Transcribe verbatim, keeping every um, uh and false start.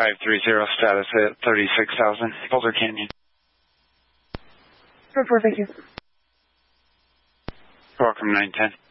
five three zero, status at thirty-six thousand, Boulder Canyon. four four, thank you. Welcome, nine ten.